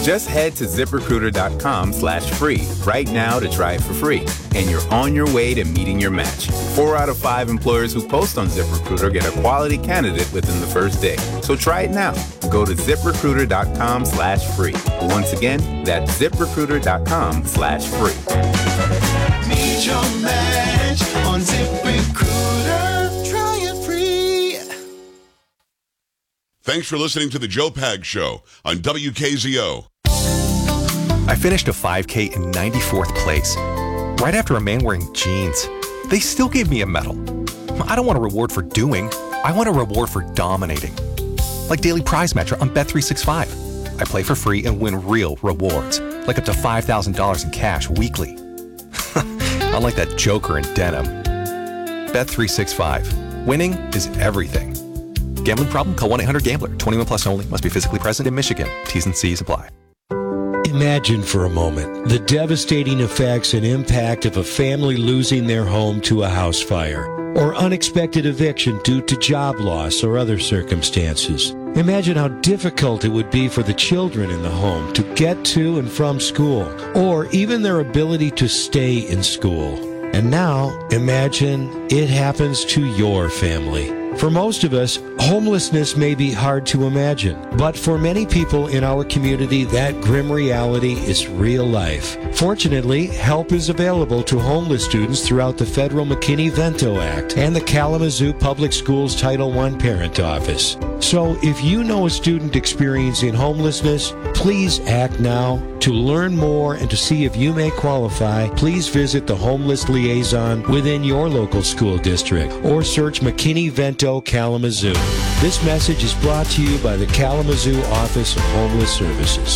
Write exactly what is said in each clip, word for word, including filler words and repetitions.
Just head to ZipRecruiter.com slash free right now to try it for free. And you're on your way to meeting your match. Four out of five employers who post on ZipRecruiter get a quality candidate within the first day. So try it now. Go to ZipRecruiter.com slash free. Once again, that's ZipRecruiter.com slash free. Meet your match on ZipRecruiter. Try it free. Thanks for listening to the Joe Pag Show on W K Z O. I finished a five K in ninety-fourth place, right after a man wearing jeans. They still gave me a medal. I don't want a reward for doing. I want a reward for dominating. Like Daily Prize Matcher on Bet three sixty-five. I play for free and win real rewards, like up to five thousand dollars in cash weekly. Unlike that joker in denim. Bet three sixty-five. Winning is everything. Gambling problem? Call one eight hundred gambler. twenty-one plus only. Must be physically present in Michigan. T's and C's apply. Imagine for a moment the devastating effects and impact of a family losing their home to a house fire or unexpected eviction due to job loss or other circumstances. Imagine how difficult it would be for the children in the home to get to and from school, or even their ability to stay in school. And now, imagine it happens to your family. For most of us, homelessness may be hard to imagine, but for many people in our community, that grim reality is real life. Fortunately, help is available to homeless students throughout the federal McKinney-Vento Act and the Kalamazoo Public Schools Title one Parent Office. So if you know a student experiencing homelessness, please act now. To learn more and to see if you may qualify, please visit the Homeless Liaison within your local school district or search McKinney-Vento Kalamazoo. This message is brought to you by the Kalamazoo Office of Homeless Services.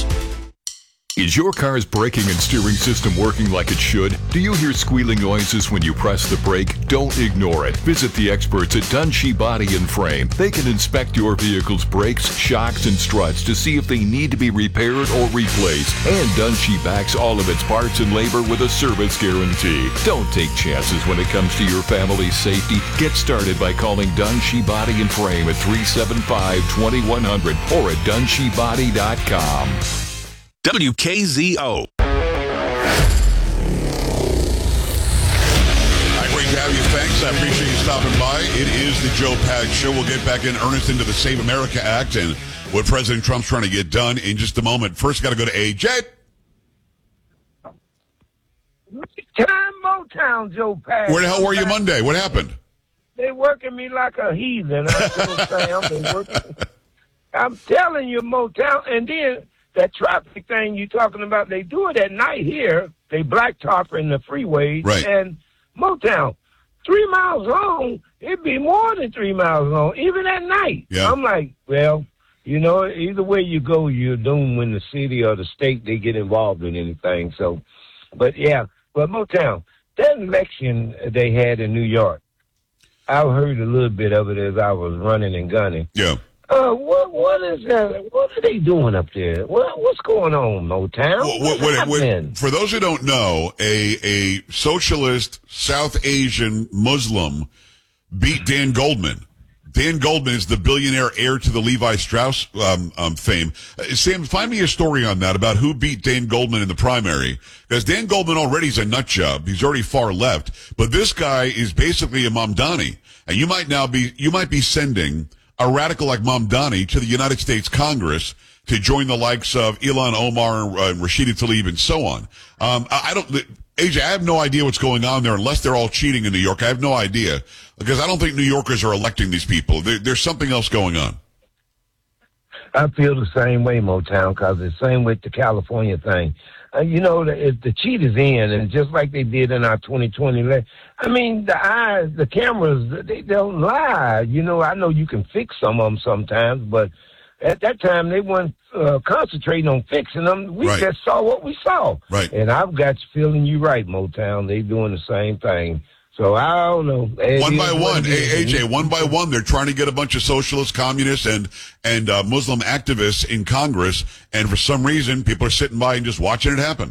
Is your car's braking and steering system working like it should? Do you hear squealing noises when you press the brake? Don't ignore it. Visit the experts at Dunshee Body and Frame. They can inspect your vehicle's brakes, shocks, and struts to see if they need to be repaired or replaced. And Dunshee backs all of its parts and labor with a service guarantee. Don't take chances when it comes to your family's safety. Get started by calling Dunshee Body and Frame at three seven five, two one zero zero or at dunshee body dot com. W K Z O. Great to have you. Thanks. I appreciate you stopping by. It is the Joe Pag Show. We'll get back in earnest into the Save America Act and what President Trump's trying to get done in just a moment. First, got to go to A J. Time Motown, Joe Pag. Where the hell were you Monday? What happened? They working me like a heathen. I'm, so Sam. They working. I'm telling you, Motown. And then that traffic thing you talking about, they do it at night here. They blacktopping the freeways. Right. And Motown, three miles long, it'd be more than three miles long, even at night. Yeah. I'm like, well, you know, either way you go, you're doomed when the city or the state, they get involved in anything. So, but yeah, but Motown, that election they had in New York, I heard a little bit of it as I was running and gunning. Yeah. Uh, what what is that? What are they doing up there? What what's going on, Motown? Well, what, what, what, for those who don't know, a a socialist South Asian Muslim beat Dan Goldman. Dan Goldman is the billionaire heir to the Levi Strauss um, um, fame. Uh, Sam, find me a story on that about who beat Dan Goldman in the primary. Because Dan Goldman already is a nut job. He's already far left. But this guy is basically a Mamdani. And you might now be, you might be sending a radical like Mamdani to the United States Congress to join the likes of Ilhan Omar, uh, Rashida Tlaib, and so on. Um, I, I don't, A J, I have no idea what's going on there unless they're all cheating in New York. I have no idea because I don't think New Yorkers are electing these people. There, there's something else going on. I feel the same way, Motown, because it's the same with the California thing. Uh, you know, the, the cheat is in, and just like they did in our twenty twenty election. I mean, the eyes, the cameras, they don't lie. You know, I know you can fix some of them sometimes, but at that time they weren't uh, concentrating on fixing them. We right. just saw what we saw. Right. And I've got you feeling you right, Motown. They doing the same thing. So I don't know. One by one, A J, one by one, they're trying to get a bunch of socialists, communists, and and uh, Muslim activists in Congress, and for some reason, people are sitting by and just watching it happen.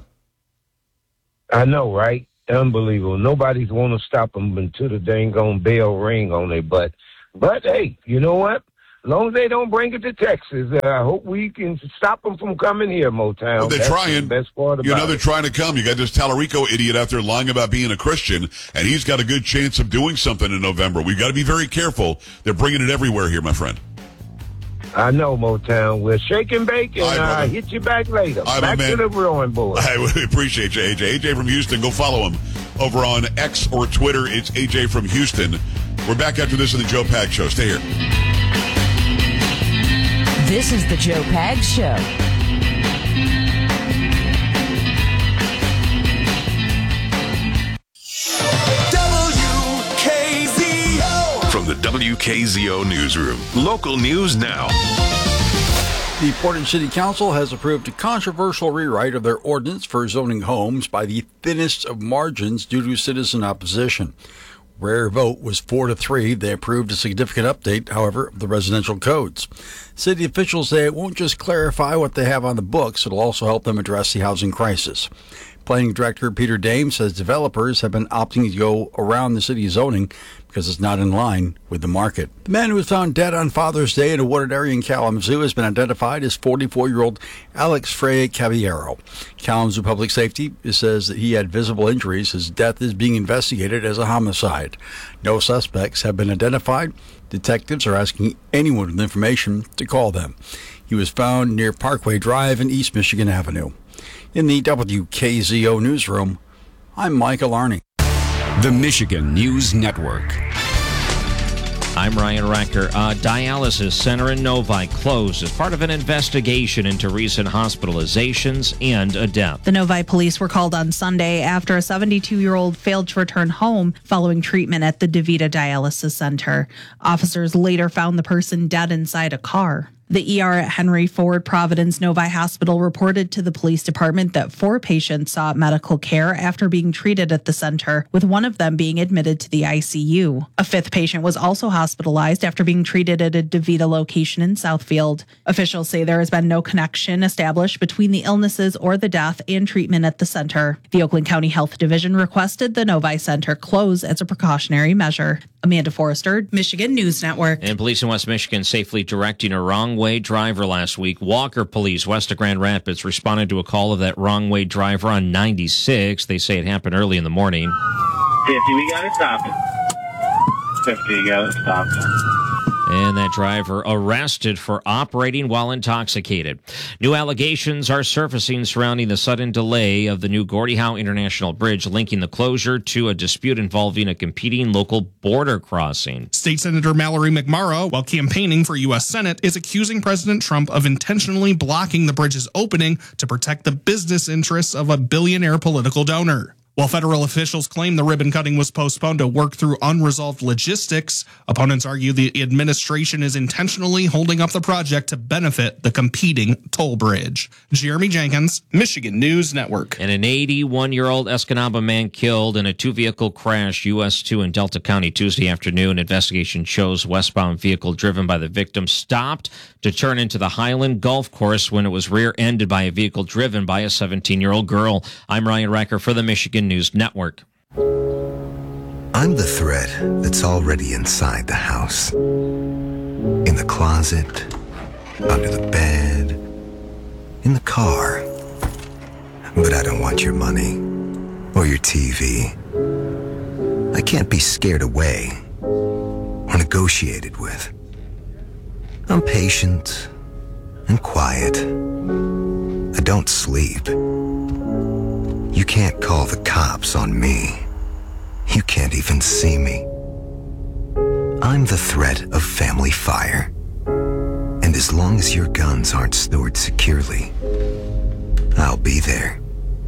I know, right? Unbelievable. Nobody's want to stop them until the dang on bell ring on their butt. But hey, you know what? As long as they don't bring it to Texas, uh, I hope we can stop them from coming here, Motown. Well, they're That's trying. The best part about you know, they're it. trying to come. You got this Tallarico idiot out there lying about being a Christian, and he's got a good chance of doing something in November. We've got to be very careful. They're bringing it everywhere here, my friend. I know, Motown. We'll shake and bake, and All right, uh, brother. hit you back later. All right, back my to man. the drawing board. I really appreciate you, A J. A J from Houston. Go follow him over on X or Twitter. It's A J from Houston. We're back after this in the Joe Pags Show. Stay here. This is the Joe Pags Show. W K Z O. From the W K Z O Newsroom. Local news now. The Portland City Council has approved a controversial rewrite of their ordinance for zoning homes by the thinnest of margins due to citizen opposition. Rare vote was four to three. They approved a significant update, however, of the residential codes. City officials say it won't just clarify what they have on the books, it'll also help them address the housing crisis. Planning Director Peter Dame says developers have been opting to go around the city zoning because it's not in line with the market. The man who was found dead on Father's Day in a wooded area in Kalamazoo has been identified as forty-four-year-old Alex Frey Caballero. Kalamazoo Public Safety says that he had visible injuries. His death is being investigated as a homicide. No suspects have been identified. Detectives are asking anyone with information to call them. He was found near Parkway Drive and East Michigan Avenue. In the W K Z O newsroom, I'm Michael Arney. The Michigan News Network. I'm Ryan Recker. A dialysis center in Novi closed as part of an investigation into recent hospitalizations and a death. The Novi police were called on Sunday after a seventy-two-year-old failed to return home following treatment at the DeVita Dialysis Center. Officers later found the person dead inside a car. The E R at Henry Ford Providence Novi Hospital reported to the police department that four patients sought medical care after being treated at the center, with one of them being admitted to the I C U. A fifth patient was also hospitalized after being treated at a DeVita location in Southfield. Officials say there has been no connection established between the illnesses or the death and treatment at the center. The Oakland County Health Division requested the Novi Center close as a precautionary measure. Amanda Forrester, Michigan News Network. And police in West Michigan safely directing a wrong-way driver last week. Walker Police, west of Grand Rapids, responded to a call of that wrong-way driver on ninety-six. They say it happened early in the morning. fifty, we got it stopped. fifty, you got it stopped. And that driver arrested for operating while intoxicated. New allegations are surfacing surrounding the sudden delay of the new Gordie Howe International Bridge, linking the closure to a dispute involving a competing local border crossing. State Senator Mallory McMorrow, while campaigning for U S Senate, is accusing President Trump of intentionally blocking the bridge's opening to protect the business interests of a billionaire political donor. While federal officials claim the ribbon cutting was postponed to work through unresolved logistics, opponents argue the administration is intentionally holding up the project to benefit the competing toll bridge. Jeremy Jenkins, Michigan News Network. And an eighty-one-year-old Escanaba man killed in a two-vehicle crash, U S two in Delta County Tuesday afternoon. Investigation shows westbound vehicle driven by the victim stopped to turn into the Highland Golf Course when it was rear-ended by a vehicle driven by a seventeen-year-old girl. I'm Ryan Recker for the Michigan News Network. I'm the thread that's already inside the house. In the closet, under the bed, in the car. But I don't want your money or your T V. I can't be scared away or negotiated with. I'm patient and quiet. I don't sleep. You can't call the cops on me. You can't even see me. I'm the threat of family fire. And as long as your guns aren't stored securely, I'll be there.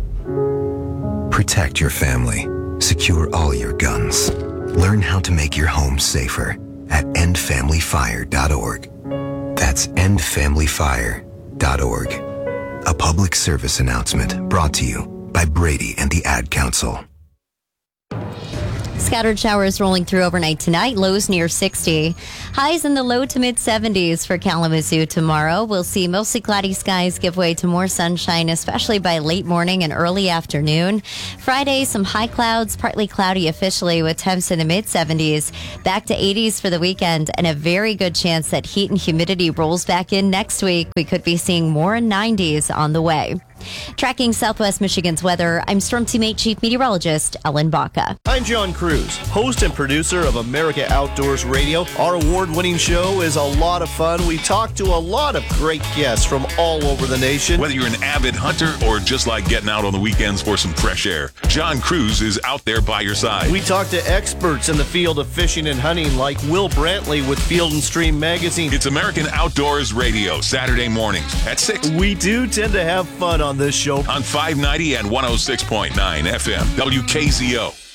Protect your family. Secure all your guns. Learn how to make your home safer at end family fire dot org. That's end family fire dot org. A public service announcement brought to you by Brady and the Ad Council. Scattered showers rolling through overnight tonight, lows near sixty. Highs in the low to mid seventies for Kalamazoo tomorrow. We'll see mostly cloudy skies give way to more sunshine, especially by late morning and early afternoon. Friday, some high clouds, partly cloudy officially with temps in the mid seventies. Back to eighties for the weekend and a very good chance that heat and humidity rolls back in next week. We could be seeing more nineties on the way. Tracking Southwest Michigan's weather, I'm Storm Teammate Chief Meteorologist Ellen Baca. I'm John Cruz, host and producer of America Outdoors Radio. Our award-winning show is a lot of fun. We talk to a lot of great guests from all over the nation. Whether you're an avid hunter or just like getting out on the weekends for some fresh air, John Cruz is out there by your side. We talk to experts in the field of fishing and hunting like Will Brantley with Field and Stream Magazine. It's American Outdoors Radio, Saturday mornings at six. We do tend to have fun on this show. On five ninety and one oh six point nine F M, W K Z O.